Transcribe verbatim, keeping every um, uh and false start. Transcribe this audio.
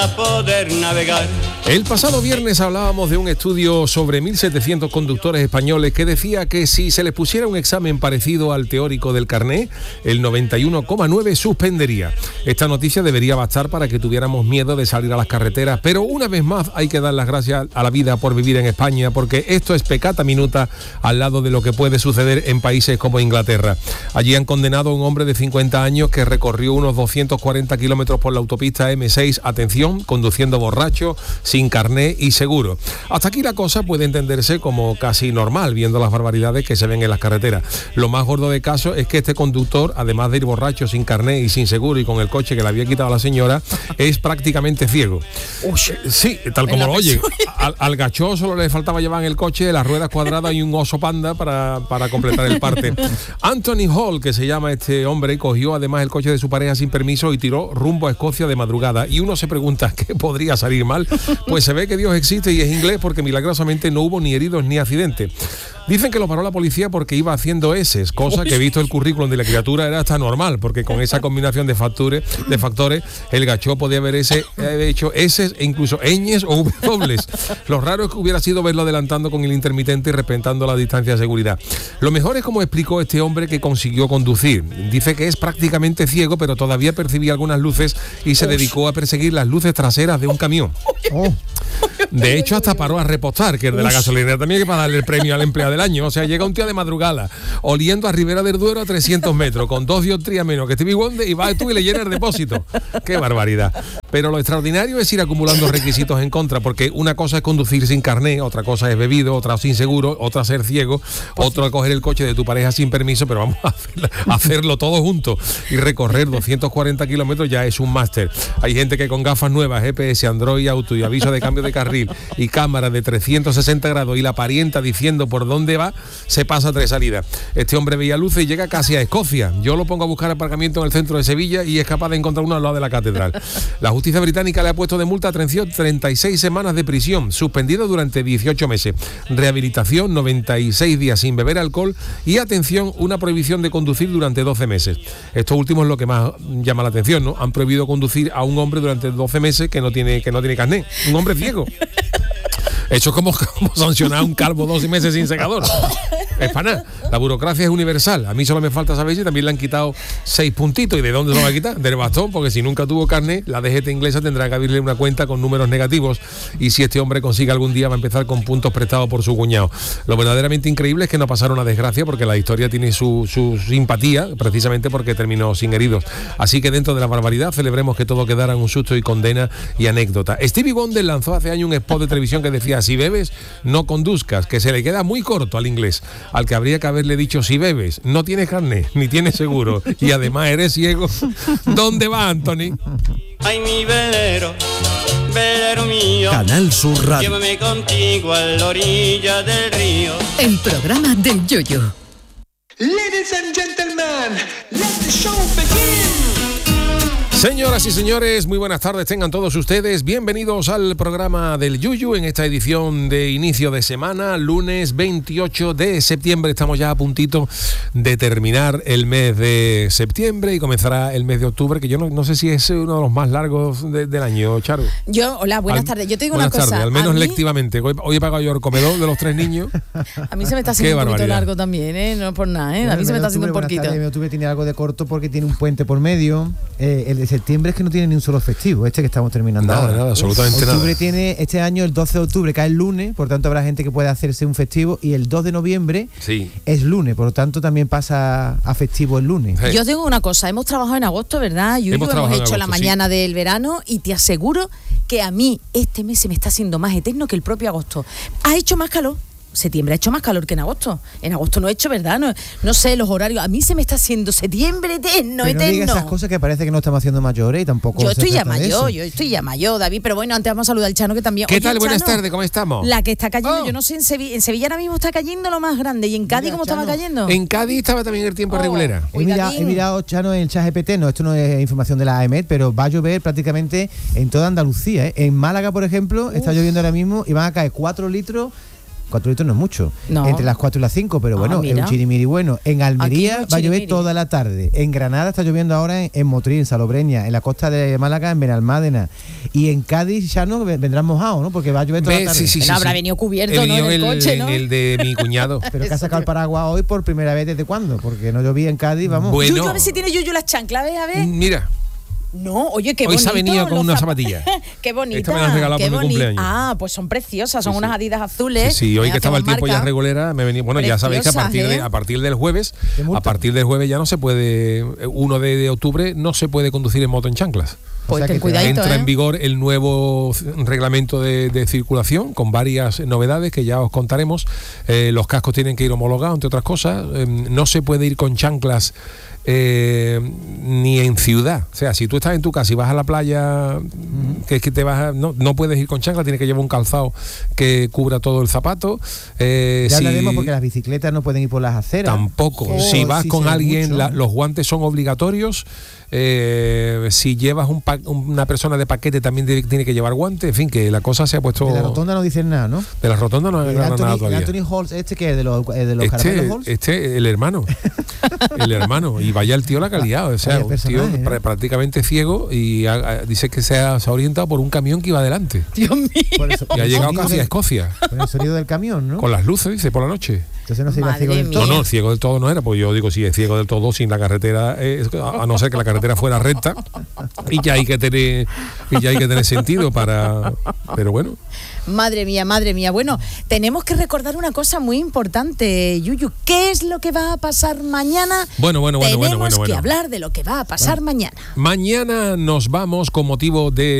poder navegar. El pasado viernes hablábamos de un estudio sobre mil setecientos conductores españoles que decía que si se les pusiera un examen parecido al teórico del carné, el noventa y uno coma nueve suspendería. Esta noticia debería bastar para que tuviéramos miedo de salir a las carreteras, pero una vez más hay que dar las gracias a la vida por vivir en España, porque esto es peccata minuta al lado de lo que puede suceder en países como Inglaterra. Allí han condenado a un hombre de cincuenta años que recorrió unos doscientos cuarenta kilómetros por la autopista eme seis, atención, conduciendo borracho, sin carné y seguro. Hasta aquí la cosa puede entenderse como casi normal, viendo las barbaridades que se ven en las carreteras. Lo más gordo de caso es que este conductor, además de ir borracho, sin carné y sin seguro y con el coche que le había quitado a la señora, es prácticamente ciego. Uy, sí, tal como lo oye. Al, al gachó solo le faltaba llevar en el coche las ruedas cuadradas y un oso panda para, para completar el parte. Anthony Hall, que se llama este hombre, cogió además el coche de su pareja sin permiso y tiró rumbo a Escocia de madrugada. Y uno se pregunta, ¿qué podría salir mal? Pues se ve que Dios existe y es inglés, porque milagrosamente no hubo ni heridos ni accidentes. Dicen que lo paró la policía porque iba haciendo eses, cosa que visto el currículum de la criatura era hasta normal, porque con esa combinación de factores, de factores el gachó podía haber ese, eh, hecho eses e incluso ñes o dobles. Lo raro es que hubiera sido verlo adelantando con el intermitente y respetando la distancia de seguridad. Lo mejor es como explicó este hombre que consiguió conducir. Dice que es prácticamente ciego, pero todavía percibía algunas luces y se dedicó a perseguir las luces traseras de un camión. Oh. De hecho, hasta paró a repostar, que es de la gasolinera también, que para darle el premio al empleado del año. O sea, llega un tío de madrugada, oliendo a Ribera del Duero a trescientos metros, con dos dioptrías menos que Stevie Wonder, y vas tú y le llenas el depósito. ¡Qué barbaridad! Pero lo extraordinario es ir acumulando requisitos en contra, porque una cosa es conducir sin carné, otra cosa es bebido, otra sin seguro, otra ser ciego, otra coger el coche de tu pareja sin permiso, pero vamos a hacerlo, a hacerlo todo junto. Y recorrer doscientos cuarenta kilómetros ya es un máster. Hay gente que con gafas nuevas, G P S, Android Auto y aviso de cambio de carril y cámara de trescientos sesenta grados y la parienta diciendo por dónde va, se pasa tres salidas. Este hombre veía luces y llega casi a Escocia. Yo lo pongo a buscar aparcamiento en el centro de Sevilla y es capaz de encontrar uno al lado de la catedral. La justicia británica le ha puesto de multa, atención, treinta y seis semanas de prisión, suspendido durante dieciocho meses, rehabilitación, noventa y seis días sin beber alcohol y, atención, una prohibición de conducir durante doce meses. Esto último es lo que más llama la atención, ¿no? Han prohibido conducir a un hombre durante doce meses que no tiene, que no tiene carné, un hombre ciego. Eso es como, como sancionar a un calvo doce meses sin secador. Es para nada. La burocracia es universal. A mí solo me falta saber si también le han quitado seis puntitos. ¿Y de dónde se lo va a quitar? Del bastón, porque si nunca tuvo carne, la D G T inglesa tendrá que abrirle una cuenta con números negativos. Y si este hombre consigue algún día, va a empezar con puntos prestados por su cuñado. Lo verdaderamente increíble es que no pasara una desgracia, porque la historia tiene su, su simpatía, precisamente porque terminó sin heridos. Así que dentro de la barbaridad, celebremos que todo quedara en un susto y condena y anécdota. Stevie Wonder lanzó hace años un spot de televisión que decía: si bebes, no conduzcas, que se le queda muy corto al inglés, al que habría que haberle dicho: si bebes, no tienes carné, ni tienes seguro, y además eres ciego. ¿Dónde va, Anthony? Ay, mi velero, velero mío, Canal Sur Radio. Llévame contigo a la orilla del río. El programa del Yoyo. Ladies and gentlemen, let the show begin. Señoras y señores, muy buenas tardes tengan todos ustedes. Bienvenidos al programa del Yuyu en esta edición de inicio de semana, lunes veintiocho de septiembre. Estamos ya a puntito de terminar el mes de septiembre y comenzará el mes de octubre, que yo no, no sé si es uno de los más largos de, del año, Charo. Yo, hola, buenas al, tardes. Yo te digo una cosa. Buenas tardes, al menos mí, lectivamente. Hoy, hoy he pagado yo el comedor de los tres niños. A mí se me está haciendo un poquito largo también, ¿eh? No es por nada, ¿eh? A mí se me está haciendo un poquito. El mes de octubre tiene algo de corto porque tiene un puente por medio. Eh, el de septiembre es que no tiene ni un solo festivo, este que estamos terminando nada, ahora. Nada, absolutamente octubre nada. Octubre tiene, este año el doce de octubre cae el lunes, por tanto habrá gente que pueda hacerse un festivo, y el dos de noviembre sí. es lunes, por lo tanto también pasa a festivo el lunes. Hey. Yo tengo una cosa, hemos trabajado en agosto, ¿verdad? Yo hemos, hemos hecho agosto, la mañana sí. del verano, y te aseguro que a mí este mes se me está haciendo más eterno que el propio agosto. Ha hecho más calor. Septiembre ha hecho más calor que en agosto. En agosto no he hecho, ¿verdad? No, no sé, los horarios. A mí se me está haciendo septiembre eterno, pero eterno. No digas esas cosas que parece que no estamos haciendo mayores y tampoco. Yo estoy ya mayor, yo estoy ya mayor, David. Pero bueno, antes vamos a saludar al Chano, que también. ¿Qué Oye, tal? Buenas Chano, tardes, ¿cómo estamos? La que está cayendo, oh. yo no sé, en Sevilla, en Sevilla ahora mismo está cayendo lo más grande. ¿Y en Cádiz Mira, cómo Chano, estaba cayendo? En Cádiz estaba también el tiempo oh, regular. He mirado, he mirado, Chano, en el chat G P T, no, esto no es información de la A E M E T, pero va a llover prácticamente en toda Andalucía, ¿eh? En Málaga, por ejemplo, Uf. está lloviendo ahora mismo y van a caer cuatro litros cuatro litros no es mucho. No. Entre las cuatro y las cinco, pero Ah, bueno, es mira. un chirimiri bueno. En Almería Aquí no va a llover chirimiri. toda la tarde. En Granada está lloviendo ahora en, en Motril, en Salobreña, en la costa de Málaga, en Benalmádena. Y en Cádiz ya no vendrán mojados, ¿no? Porque va a llover toda Ve, la tarde. sí, sí, Bueno, sí, habrá sí. venido cubierto, He ¿no? venido En el el- coche, en ¿no? el de mi cuñado. Pero que ha sacado el paraguas hoy por primera vez desde cuándo, porque no llovía en Cádiz, vamos. Bueno. Yuyu, a ver si tiene Yuyu las chanclas, a ver, a ver. Mira, No, oye, qué Hoy bonito. se ha venido con los unas zap- zapatillas. Qué bonita. Esta me la han regalado qué por mi boni- cumpleaños. Ah, pues son preciosas, son Sí, sí. unas Adidas azules. sí, sí, hoy eh, que estaba el hacemos tiempo ya marca. regulera, me venía. Bueno, ya sabéis que a Preciosas, partir de ¿eh? a partir del jueves, ¿Te multan? a partir del jueves ya no se puede, uno de octubre no se puede conducir en moto en chanclas. O Pues sea ten que te cuidadito, Entra ¿eh? en vigor el nuevo reglamento de, de circulación con varias novedades que ya os contaremos. Eh, los cascos tienen que ir homologados, entre otras cosas. Eh, no se puede ir con chanclas eh, ni en ciudad. O sea, si tú estás en tu casa y vas a la playa, que es que te vas a, no, no puedes ir con chanclas, tienes que llevar un calzado que cubra todo el zapato. Eh, Ya si- hablaremos porque las bicicletas no pueden ir por las aceras. Tampoco. Oh, si vas sí, con será alguien, mucho. la- los guantes son obligatorios. Eh, si llevas un pa- una persona de paquete también tiene, tiene que llevar guantes. En fin, que la cosa se ha puesto. De la rotonda no dicen nada, ¿no? De la rotonda no El hay nada Anthony, el todavía. Anthony Halls, este que es de los, eh, de los caramelos Este, Halls. este, el hermano. El hermano. Y vaya el tío la calidad. O sea, Vaya un tío personaje, ¿eh? pr- prácticamente ciego y ha- ha- dice que se ha, se ha orientado por un camión que iba adelante. Dios mío. Por eso- Y por ha el llegado sonido casi a del- Escocia. Con el sonido del camión, ¿no? Con las luces, dice, por la noche. Entonces no se iba Madre ciego del mía. todo. No, no, ciego del todo no era, pues yo digo, si es ciego del todo sin la carretera, eh, a no ser que la carretera fuera recta, y ya hay que tener, y ya hay que tener sentido para, pero bueno. Madre mía, madre mía. Bueno, tenemos que recordar una cosa muy importante, Yuyu. ¿Qué es lo que va a pasar mañana? Bueno, bueno, bueno, Tenemos bueno, bueno, que bueno. hablar de lo que va a pasar mañana. Mañana nos vamos con motivo de